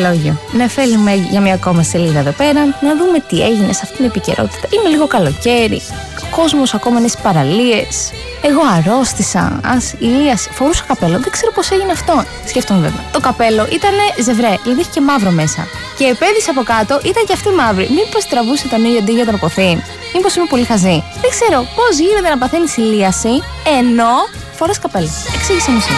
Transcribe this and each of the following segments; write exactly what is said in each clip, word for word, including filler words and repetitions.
ημερολόγιο. Να φέρουμε για μια ακόμα σελίδα εδώ πέρα, να δούμε τι έγινε σε αυτήν την επικαιρότητα. Είναι λίγο καλοκαίρι, ο κόσμος ακόμα είναι στις παραλίες. Εγώ αρρώστησα, ας, ηλίας, φορούσα καπέλο, δεν ξέρω πώς έγινε αυτό. Σκέφτομαι βέβαια. Το καπέλο ήταν ζευρέ, δηλαδή είχε και μαύρο μέσα. Και η επένδυση από κάτω ήταν και αυτή μαύρη. Μήπως τραβούσε τον ήλιο αντί για τον αποθή. Μήπως είμαι πολύ χαζή. Δεν ξέρω πώς γίνεται να παθαίνεις ηλίαση ενώ φοράς καπέλο. Εξήγησε μου εσύ.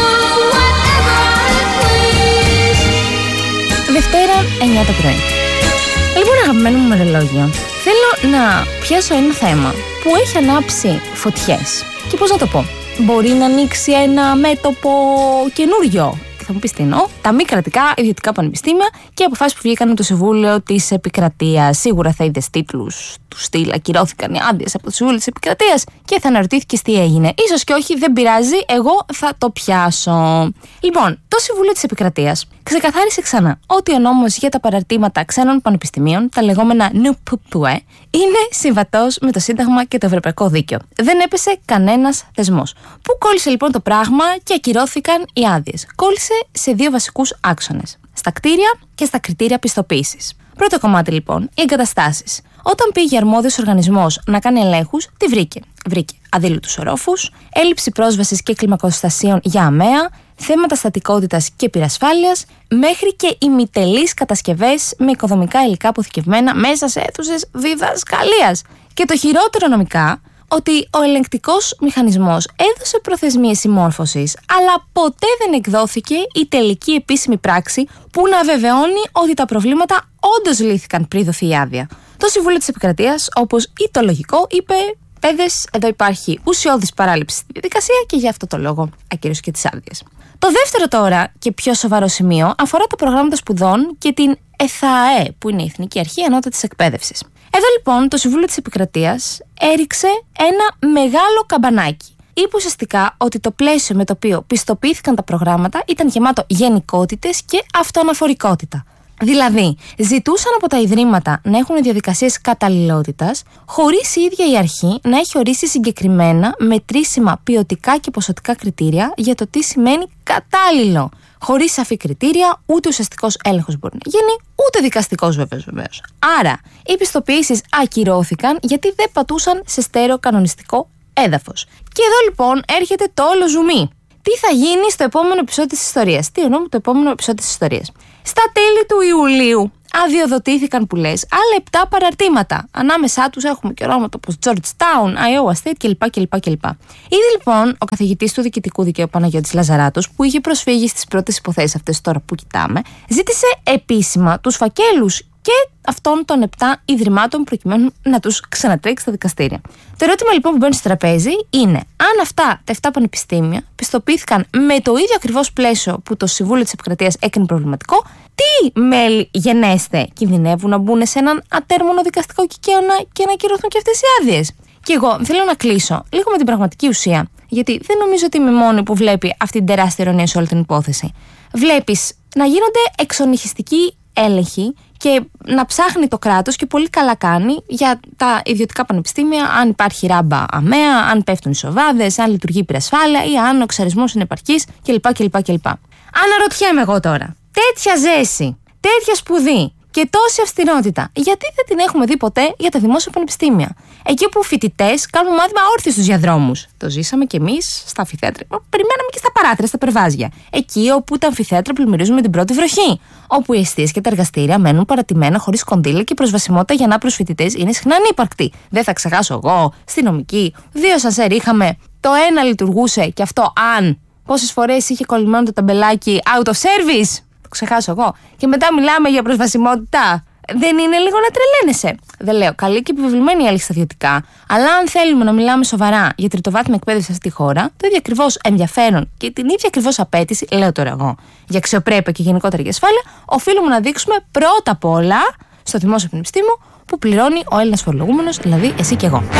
Δευτέρα, εννιά το πρωί. Λοιπόν, αγαπημένο μου ημερολόγιο, θέλω να πιάσω ένα θέμα που έχει ανάψει φωτιές. Και πώς να το πω, μπορεί να ανοίξει ένα μέτωπο καινούριο. Θα μου πεις τι εννοώ, τα μη κρατικά ιδιωτικά πανεπιστήμια και αποφάσεις που βγήκαν από το Συμβούλιο της Επικρατείας. Σίγουρα θα είδες τίτλους του στυλ, ακυρώθηκαν οι άδειες από το Συμβούλιο της Επικρατείας και θα αναρωτήθηκες τι έγινε. Ίσως και όχι, δεν πειράζει, εγώ θα το πιάσω. Λοιπόν, το Συμβούλιο της Επικρατείας ξεκαθάρισε ξανά ότι ο νόμος για τα παραρτήματα ξένων πανεπιστημίων, τα λεγόμενα νουππουέ, είναι συμβατός με το Σύνταγμα και το Ευρωπαϊκό Δίκαιο. Δεν έπεσε κανένας θεσμός. Πού κόλλησε λοιπόν το πράγμα και ακυρώθηκαν οι άδειες? Κόλλησε σε δύο βασικούς άξονες: στα κτίρια και στα κριτήρια πιστοποίησης. Πρώτο κομμάτι λοιπόν, οι εγκαταστάσεις. Όταν πήγε αρμόδιος οργανισμός να κάνει ελέγχους, τι βρήκε? Βρήκε αδήλωτους ορόφους, έλλειψη πρόσβασης και κλιμακοστασίων για αμαία, θέματα στατικότητας και πυρασφάλειας, μέχρι και ημιτελείς κατασκευές με οικοδομικά υλικά αποθηκευμένα μέσα σε αίθουσες διδασκαλίας. Και το χειρότερο νομικά, ότι ο ελεγκτικός μηχανισμός έδωσε προθεσμίες συμμόρφωσης, αλλά ποτέ δεν εκδόθηκε η τελική επίσημη πράξη που να βεβαιώνει ότι τα προβλήματα όντως λύθηκαν πριν δοθεί η άδεια. Το Συμβούλιο της Επικρατείας, όπως ή το λογικό, είπε: παιδες, εδώ υπάρχει ουσιώδης παράληψη στη διαδικασία και γι' αυτό το λόγο ακύρωσε και τις άδειες. Το δεύτερο τώρα και πιο σοβαρό σημείο αφορά τα προγράμματα σπουδών και την ΕΘΑΕ, που είναι η Εθνική Αρχή Ανώτατης Εκπαίδευσης. Εδώ λοιπόν το Συμβούλιο της Επικρατείας έριξε ένα μεγάλο καμπανάκι. Είπε ουσιαστικά ότι το πλαίσιο με το οποίο πιστοποιήθηκαν τα προγράμματα ήταν γεμάτο γενικότητες και αυτοαναφορικότητα. Δηλαδή, ζητούσαν από τα ιδρύματα να έχουν διαδικασίες καταλληλότητας, χωρίς η ίδια η αρχή να έχει ορίσει συγκεκριμένα μετρήσιμα ποιοτικά και ποσοτικά κριτήρια για το τι σημαίνει κατάλληλο. Χωρίς σαφή κριτήρια, ούτε ουσιαστικός έλεγχος μπορεί να γίνει, ούτε δικαστικός βεβαίως βεβαίως. Άρα, οι πιστοποιήσεις ακυρώθηκαν γιατί δεν πατούσαν σε στέρεο κανονιστικό έδαφος. Και εδώ λοιπόν έρχεται το όλο ζουμί. Τι θα γίνει στο επόμενο επεισόδιο της ιστορίας? Τι εννοώ με το επόμενο επεισόδιο της ιστορίας? Στα τέλη του Ιουλίου αδειοδοτήθηκαν, που λες, άλλα επτά παραρτήματα. Ανάμεσά τους έχουμε και ονόματα όπως Georgetown, Iowa State κλπ. κλπ, κλπ. Ήδη λοιπόν ο καθηγητής του διοικητικού δικαίου Παναγιώτης Λαζαράτος, που είχε προσφύγει στις πρώτες υποθέσεις αυτές τώρα που κοιτάμε, ζήτησε επίσημα τους φακέλους και αυτών των επτά ιδρυμάτων προκειμένου να τους ξανατρέξει στα δικαστήρια. Το ερώτημα λοιπόν που μπαίνει στο τραπέζι είναι αν αυτά τα επτά πανεπιστήμια πιστοποιήθηκαν με το ίδιο ακριβώς πλαίσιο που το Συμβούλιο της Επικρατείας έκανε προβληματικό, τι μέλη γενέστε κινδυνεύουν να μπουν σε έναν ατέρμονο δικαστικό κικαίωνα και να ακυρωθούν και αυτές οι άδειες? Και εγώ θέλω να κλείσω λίγο με την πραγματική ουσία, γιατί δεν νομίζω ότι είμαι μόνη που βλέπει αυτή την τεράστια ειρωνία σε όλη την υπόθεση. Βλέπεις να γίνονται εξονυχιστικοί έλεγχοι και να ψάχνει το κράτος, και πολύ καλά κάνει, για τα ιδιωτικά πανεπιστήμια, αν υπάρχει ράμπα αμαία, αν πέφτουν οι σοβάδες, αν λειτουργεί η πυρασφάλεια ή αν ο εξαρισμός είναι επαρκής κλπ. κλπ, κλπ. Αναρωτιέμαι εγώ τώρα, τέτοια ζέση, τέτοια σπουδή και τόση αυστηρότητα, γιατί δεν την έχουμε δει ποτέ για τα δημόσια πανεπιστήμια? Εκεί που φοιτητές κάνουν μάθημα όρθιοι στους διαδρόμους. Το ζήσαμε κι εμείς στα αμφιθέατρα. Περιμέναμε και στα παράθυρα, στα περβάζια. Εκεί όπου τα αμφιθέατρα πλημμυρίζουν με την πρώτη βροχή. Όπου οι εστίες και τα εργαστήρια μένουν παρατημένα χωρίς κονδύλια και η προσβασιμότητα για ανάπηρους φοιτητές είναι συχνά ανύπαρκτη. Δεν θα ξεχάσω εγώ, στη νομική, δύο σασέρ είχαμε. Το ένα λειτουργούσε και αυτό αν. Πόσες φορές είχε κολλημένο το ταμπελάκι out of service? Το ξεχάσω εγώ. Και μετά μιλάμε για προσβασιμότητα. Δεν είναι λίγο να τρελαίνεσαι? Δεν λέω, καλή και επιβεβλημένη η έλεγχη στα ιδιωτικά, αλλά αν θέλουμε να μιλάμε σοβαρά για τριτοβάθμια εκπαίδευση σε αυτή τη χώρα, το ίδιο ακριβώς ενδιαφέρον και την ίδια ακριβώς απέτηση, λέω τώρα εγώ, για αξιοπρέπεια και γενικότερα για ασφάλεια, οφείλουμε να δείξουμε πρώτα απ' όλα στο δημόσιο πανεπιστήμιο που πληρώνει ο Έλληνας φορολογούμενος, δηλαδή εσύ και εγώ.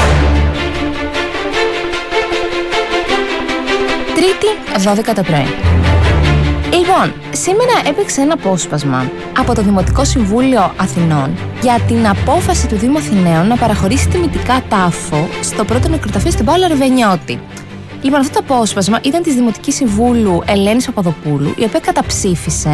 Τρίτη, δώδεκα το πρωί. Λοιπόν, σήμερα έπαιξε ένα απόσπασμα από το Δημοτικό Συμβούλιο Αθηνών για την απόφαση του Δήμου Αθηναίων να παραχωρήσει τιμητικά τάφο στο πρώτο νεκροταφείο στην Πάολα Ρεβενιώτη. Λοιπόν, αυτό το απόσπασμα ήταν της Δημοτικής Συμβούλου Ελένης Παπαδοπούλου, η οποία καταψήφισε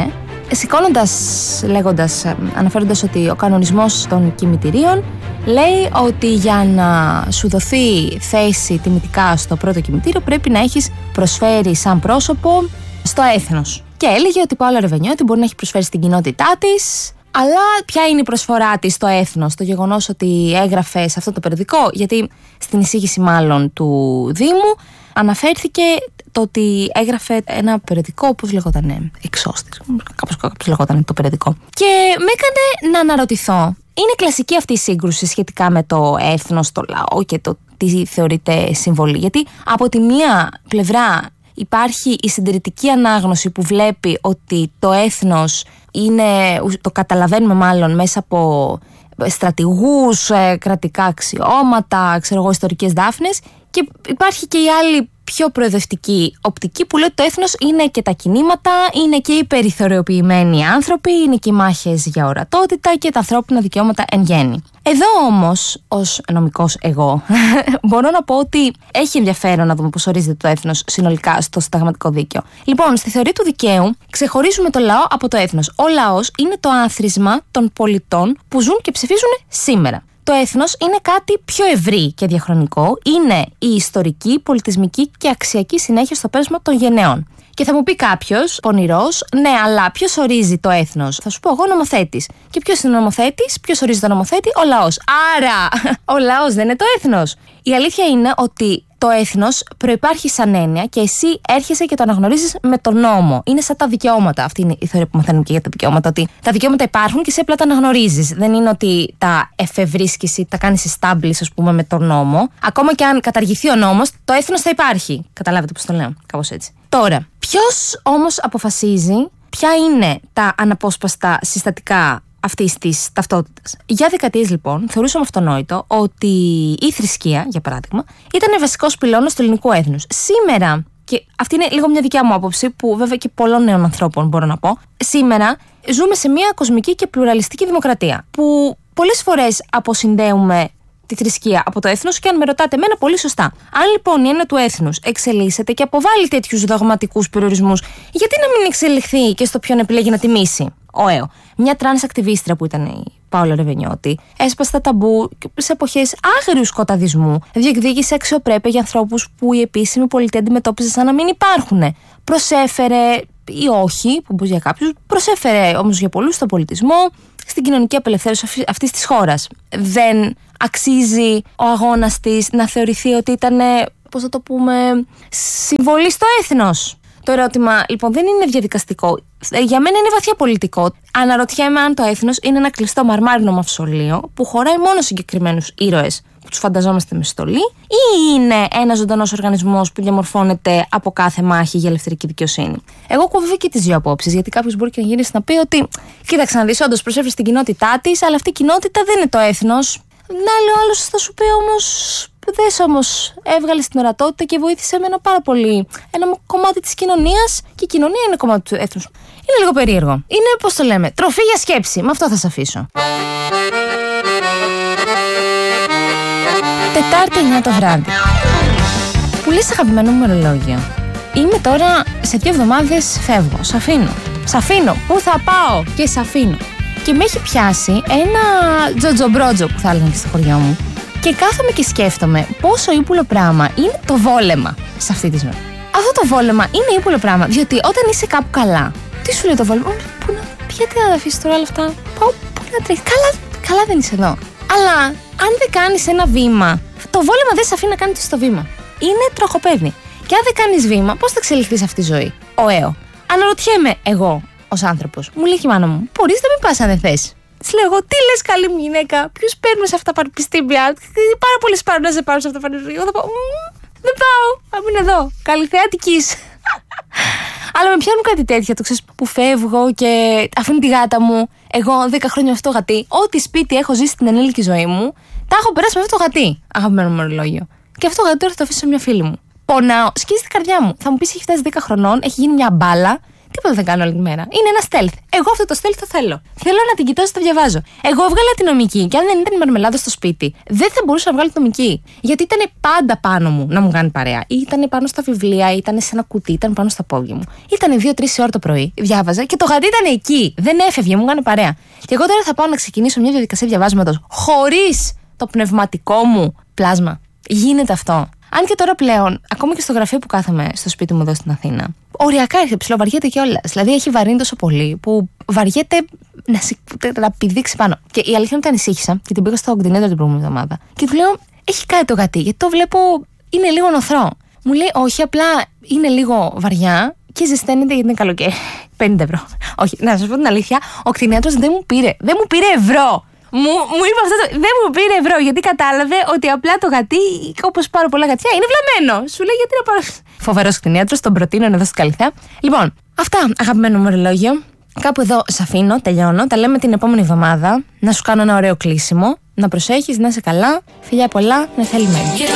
σηκώνοντας, λέγοντας, αναφέροντας ότι ο κανονισμός των κημητηρίων λέει ότι για να σου δοθεί θέση τιμητικά στο πρώτο κημητήριο πρέπει να έχεις προσφέρει σαν πρόσωπο στο έθνος. Και έλεγε ότι η Πάολα Ρεβενιώτη μπορεί να έχει προσφέρει στην κοινότητά της, αλλά ποια είναι η προσφορά της στο έθνος, το γεγονός ότι έγραφε σε αυτό το περιοδικό, γιατί στην εισήγηση μάλλον του Δήμου αναφέρθηκε το ότι έγραφε ένα περιοδικό, όπως λεγότανε, Εξώστης, κάπως, κάπως λεγότανε το περιοδικό. Και με έκανε να αναρωτηθώ, είναι κλασική αυτή η σύγκρουση σχετικά με το έθνος, το λαό και το τι θεωρείται συμβολή, γιατί από τη μία πλευρά υπάρχει η συντηρητική ανάγνωση που βλέπει ότι το έθνος είναι, το καταλαβαίνουμε μάλλον μέσα από στρατηγούς, κρατικά αξιώματα, ξέρω εγώ, ιστορικές δάφνες, και υπάρχει και η άλλη πιο προοδευτική οπτική που λέει ότι το έθνος είναι και τα κινήματα, είναι και οι περιθωριοποιημένοι άνθρωποι, είναι και οι μάχες για ορατότητα και τα ανθρώπινα δικαιώματα εν γέννη. Εδώ όμως, ως νομικός εγώ, μπορώ να πω ότι έχει ενδιαφέρον να δούμε πώς ορίζεται το έθνος συνολικά στο συνταγματικό δίκαιο. Λοιπόν, στη θεωρία του δικαίου ξεχωρίζουμε το λαό από το έθνος. Ο λαός είναι το άθροισμα των πολιτών που ζουν και ψηφίζουν σήμερα. Το έθνος είναι κάτι πιο ευρύ και διαχρονικό. Είναι η ιστορική, πολιτισμική και αξιακή συνέχεια στο πέρασμα των γενναιών. Και θα μου πει κάποιος, πονηρός, ναι, αλλά ποιος ορίζει το έθνος? Θα σου πω εγώ, νομοθέτης. Και ποιος είναι ο νομοθέτης? Ποιος ορίζει το νομοθέτη? Ο λαός. Άρα, ο λαός δεν είναι το έθνος. Η αλήθεια είναι ότι το έθνος προϋπάρχει σαν έννοια και εσύ έρχεσαι και το αναγνωρίζεις με τον νόμο. Είναι σαν τα δικαιώματα. Αυτή είναι η θεωρία που μαθαίνουμε και για τα δικαιώματα. Ότι τα δικαιώματα υπάρχουν και εσύ απλά τα αναγνωρίζεις. Δεν είναι ότι τα εφευρίσκεις ή τα κάνεις establish, ας πούμε, με τον νόμο. Ακόμα και αν καταργηθεί ο νόμος, το έθνος θα υπάρχει. Καταλάβετε πώς το λέω? Κάπως έτσι. Τώρα, ποιος όμως αποφασίζει ποια είναι τα αναπόσπαστα συστατικά αυτής της ταυτότητας? Για δεκαετίες λοιπόν θεωρούσαμε αυτονόητο ότι η θρησκεία, για παράδειγμα, ήταν βασικός πυλώνας του ελληνικού έθνους. Σήμερα, και αυτή είναι λίγο μια δικιά μου άποψη, που βέβαια και πολλών νέων ανθρώπων μπορώ να πω, σήμερα ζούμε σε μια κοσμική και πλουραλιστική δημοκρατία που πολλές φορές αποσυνδέουμε τη θρησκεία από το έθνος, και αν με ρωτάτε εμένα, πολύ σωστά. Αν λοιπόν η έννοια του έθνους εξελίσσεται και αποβάλλει τέτοιους δογματικούς περιορισμούς, γιατί να μην εξελιχθεί και στο ποιον επιλέγει να τιμήσει? Ωέω. Μια τρανς ακτιβίστρια που ήταν η Πάολα Ρεβενιώτη έσπασε τα ταμπού σε εποχές άγριου σκοταδισμού. Διεκδίκησε αξιοπρέπεια για ανθρώπους που η επίσημη πολιτεία αντιμετώπιζε σαν να μην υπάρχουν. Προσέφερε, ή όχι, που για κάποιους, προσέφερε όμως για πολλούς στον πολιτισμό, στην κοινωνική απελευθέρωση αυτής της χώρας. Δεν αξίζει ο αγώνας της να θεωρηθεί ότι ήταν, πώς θα το πούμε, συμβολή στο έθνος? Το ερώτημα λοιπόν δεν είναι διαδικαστικό. Για μένα είναι βαθιά πολιτικό. Αναρωτιέμαι αν το έθνος είναι ένα κλειστό μαρμάρινο μαυσολείο που χωράει μόνο συγκεκριμένους ήρωες που τους φανταζόμαστε με στολή, ή είναι ένας ζωντανός οργανισμός που διαμορφώνεται από κάθε μάχη για ελευθερική δικαιοσύνη. Εγώ έχω βέβαια και τις δύο απόψεις, γιατί κάποιος μπορεί και να γυρίσει να πει ότι κοίταξε να δεις, όντως προσέφερε στην κοινότητά της, αλλά αυτή η κοινότητα δεν είναι το έθνος. Να λέει ο άλλος, θα σου πει όμως, δες όμως, έβγαλε την ορατότητα και βοήθησε με ένα πάρα πολύ, ένα κομμάτι της κοινωνίας, και η κοινωνία είναι κομμάτι του έθνους. Είναι λίγο περίεργο. Είναι, πώς το λέμε, τροφή για σκέψη. Με αυτό θα σε αφήσω. Τετάρτη εννιά το βράδυ. Που λες αγαπημένο μου μερολόγιο. Είμαι τώρα σε δύο εβδομάδες φεύγω. Σ' αφήνω. Σ' αφήνω. Πού θα πάω? Και σ' αφήνω. Και με έχει πιάσει ένα τζοτζομπρότζο που θα έλεγαν και στο χωριό μου. Και κάθομαι και σκέφτομαι πόσο ύπουλο πράγμα είναι το βόλεμα σε αυτή τη ζωή. Αυτό το βόλεμα είναι ύπουλο πράγμα, διότι όταν είσαι κάπου καλά, τι σου λέει το βόλεμα? Πού να, γιατί να τα αφήσεις τώρα όλα αυτά? Πάω, πού να τρέχεις? Καλά, καλά δεν είσαι εδώ. Αλλά αν δεν κάνεις ένα βήμα, το βόλεμα δεν σε αφήνει να κάνεις το βήμα. Είναι τροχοπέδι. Και αν δεν κάνεις βήμα, πώς θα εξελιχθείς αυτή τη ζωή? Ωέω. Αναρωτιέμαι εγώ ως άνθρωπος. Μου λέει η μάνα μου, μπορείς να μην πας αν δεν θες? Της λέω εγώ, τι λες καλή μου γυναίκα, ποιους παίρνουμε σε αυτά τα πανεπιστήμια? Πάρα πολλοί πάρουν να σε πάρουν σε αυτά τα πανεπιστήμια. Εγώ θα πω, δεν πάω, θα μείνω εδώ. Καλυθεατικής. Αλλά με πιάνουν κάτι τέτοια, το ξέρεις, που φεύγω και αφήνω τη γάτα μου. Εγώ δέκα χρόνια με αυτό το γατί. Ό,τι σπίτι έχω ζήσει στην ενήλικη ζωή μου, τα έχω περάσει με αυτό το γατί. Αγαπημένο μου ορολόγιο. Και αυτό το γατί τώρα θα το αφήσω σε μια φίλη μου. Πονάω, σκίζει την καρδιά μου. Θα μου πει έχει φτάσει δέκα χρονών, έχει γίνει μια μπάλα. Τίποτα δεν κάνω όλη τη μέρα. Είναι ένα stealth. Εγώ αυτό το stealth το θέλω. Θέλω να την κοιτάζω, το διαβάζω. Εγώ έβγαλα τη νομική και αν δεν ήταν η μαρμελάδα στο σπίτι, δεν θα μπορούσα να βγάλω τη νομική. Γιατί ήταν πάντα πάνω μου να μου κάνει παρέα. Ή ήταν πάνω στα βιβλία, ή ήταν σε ένα κουτί, ήταν πάνω στα πόδια μου. Ήταν δύο τρεις ώρα το πρωί, διάβαζα και το γατί ήταν εκεί. Δεν έφευγε, μου κάνει παρέα. Και εγώ τώρα θα πάω να ξεκινήσω μια διαδικασία διαβάσματος χωρίς το πνευματικό μου πλάσμα. Γίνεται αυτό. Αν και τώρα πλέον, ακόμα και στο γραφείο που κάθομαι στο σπίτι μου εδώ στην Αθήνα, οριακά έρχεται, ψιλοβαριέται κιόλας. Δηλαδή έχει βαρύνει τόσο πολύ που βαριέται να, σι... να πηδήξει πάνω. Και η αλήθεια είναι ότι ανησύχησα και την πήγα στο κτηνίατρο την προηγούμενη εβδομάδα. Και του λέω: έχει κάτι το γατί, γιατί το βλέπω είναι λίγο νοθρό. Μου λέει: όχι, απλά είναι λίγο βαριά και ζεσταίνεται γιατί είναι καλοκαίρι. πενήντα ευρώ. Όχι, να σας πω την αλήθεια, ο κτηνίατρος δεν μου πήρε. Δεν μου πήρε ευρώ. Μου, μου είπε αυτό, το, δεν μου πήρε ευρώ γιατί κατάλαβε ότι απλά το γατί, όπως πάρα πολλά γατιά, είναι βλαμμένο. Σου λέει γιατί να πάρω. Φοβερός κτηνίατρος, τον προτείνω εδώ στην Καλυθέα. Λοιπόν, αυτά αγαπημένο μου ορολόγιο. Κάπου εδώ σε αφήνω, τελειώνω. Τα λέμε την επόμενη εβδομάδα. Να σου κάνω ένα ωραίο κλείσιμο. Να προσέχεις, να είσαι καλά. Φιλιά πολλά, να θελημένη.